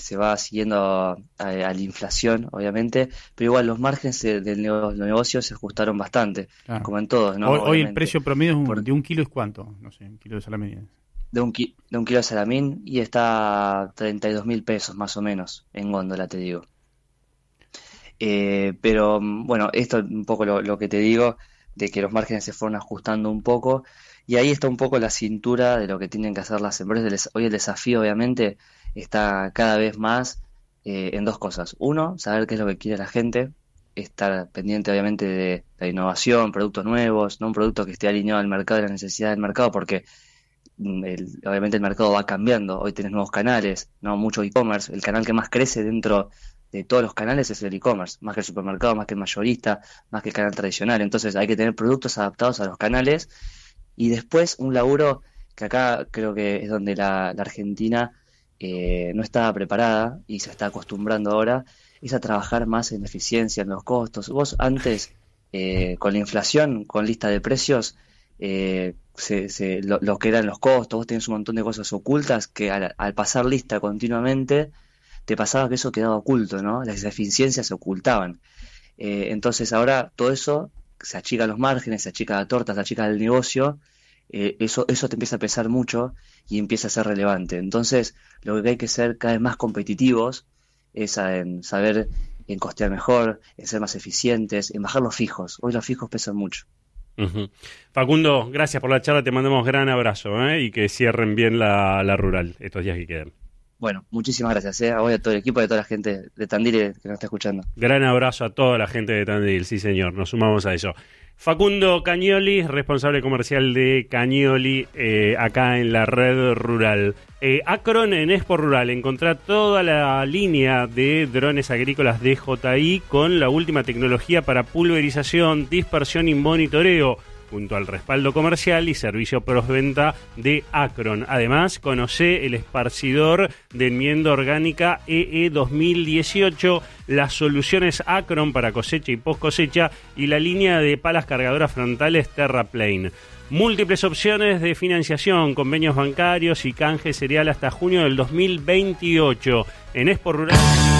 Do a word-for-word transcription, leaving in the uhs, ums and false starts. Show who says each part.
Speaker 1: se va siguiendo a, a la inflación, obviamente, pero igual los márgenes de, de los negocios se ajustaron bastante,
Speaker 2: Claro.
Speaker 1: como en todos, ¿no?
Speaker 2: Hoy, hoy el
Speaker 1: Obviamente.
Speaker 2: precio promedio es un-
Speaker 1: Por,
Speaker 2: de un kilo es cuánto, no sé, un kilo de salami.
Speaker 1: de un, ki- de un kilo de salamín y está a treinta y dos mil pesos más o menos en góndola, te digo. Eh, pero mm, bueno, esto es un poco lo, lo que te digo, de que los márgenes se fueron ajustando un poco, y ahí está un poco la cintura de lo que tienen que hacer las empresas. El des- Hoy el desafío, obviamente, está cada vez más eh, en dos cosas. Uno, saber qué es lo que quiere la gente, estar pendiente, obviamente, de la innovación, productos nuevos, no un producto que esté alineado al mercado y a la necesidad del mercado, porque mm, el- obviamente el mercado va cambiando. Hoy tenés nuevos canales, no mucho e-commerce. El canal que más crece dentro de todos los canales es el e-commerce, más que el supermercado, más que el mayorista, más que el canal tradicional. Entonces hay que tener productos adaptados a los canales y después un laburo que acá creo que es donde la, la Argentina eh, no estaba preparada y se está acostumbrando ahora, es a trabajar más en eficiencia, en los costos. Vos antes, eh, con la inflación, con lista de precios, eh, se, se- lo, lo que eran los costos, vos tenés un montón de cosas ocultas que al, al pasar lista continuamente, te pasaba que eso quedaba oculto, ¿no? Las eficiencias se ocultaban. Eh, entonces ahora todo eso se achica los márgenes, se achica la torta, se achica el negocio, eh, eso, eso te empieza a pesar mucho y empieza a ser relevante. Entonces lo que hay que ser cada vez más competitivos es en saber en costear mejor, en ser más eficientes, en bajar los fijos. Hoy los fijos pesan mucho.
Speaker 3: Ujú. Facundo, gracias por la charla, te mandamos gran abrazo, ¿eh? Y que cierren bien la, la rural estos días que quedan.
Speaker 1: Bueno, muchísimas gracias, ¿eh? A vos y a todo el equipo y a toda la gente de Tandil que nos está escuchando.
Speaker 3: Gran abrazo a toda la gente de Tandil, sí señor, nos sumamos a eso. Facundo Cagnoli, responsable comercial de Cagnoli, eh, acá en la red rural. Eh, Acron en Expo Rural, encontrá toda la línea de drones agrícolas D J I con la última tecnología para pulverización, dispersión y monitoreo, junto al respaldo comercial y servicio postventa de Acron. Además, conocé el esparcidor de enmienda orgánica E E dos mil dieciocho, las soluciones Acron para cosecha y post cosecha y la línea de palas cargadoras frontales Terraplane. Múltiples opciones de financiación, convenios bancarios y canje cereal hasta junio del dos mil veintiocho. En Expo Rural...